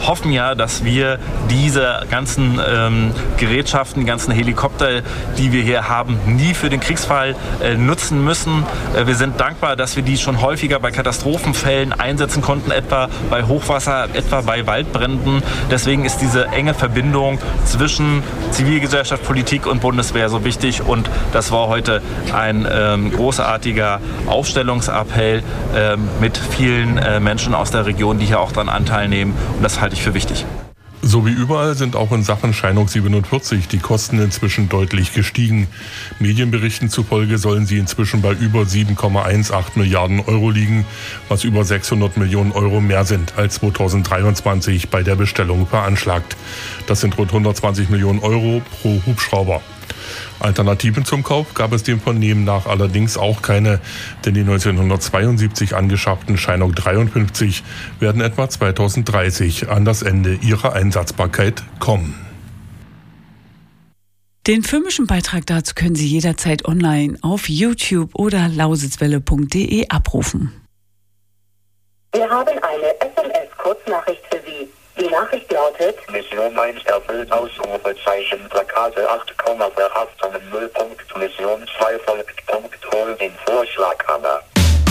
hoffen ja, dass wir diese ganzen Gerätschaften, die ganzen Helikopter, die wir hier haben, nie für den Kriegsfall nutzen müssen. Wir sind dankbar, dass wir die schon häufiger bei Katastrophenfällen einsetzen konnten, etwa bei Hochwasser, etwa bei Waldbränden. Deswegen ist diese enge Verbindung zwischen Zivilgesellschaft, Politik und Bundeswehr so wichtig. Und das war heute ein großartiger Aufstellungsappell mit vielen Menschen aus der Region, die hier auch daran Anteil nehmen. Und das halte ich für wichtig. So wie überall sind auch in Sachen Scheinung 47 die Kosten inzwischen deutlich gestiegen. Medienberichten zufolge sollen sie inzwischen bei über 7,18 Milliarden Euro liegen, was über 600 Millionen Euro mehr sind als 2023 bei der Bestellung veranschlagt. Das sind rund 120 Millionen Euro pro Hubschrauber. Alternativen zum Kauf gab es dem Vernehmen nach allerdings auch keine, denn die 1972 angeschafften Scheinung 53 werden etwa 2030 an das Ende ihrer Einsatzbarkeit kommen. Den filmischen Beitrag dazu können Sie jederzeit online auf YouTube oder lausitzwelle.de abrufen. Wir haben eine SMS-Kurznachricht für Sie. Die Nachricht lautet: Mission 1 erfüllt, Ausrufezeichen, Plakate 8, verhaften, Nullpunkt, Mission 2 folgt, Punkt, hol den Vorschlaghammer.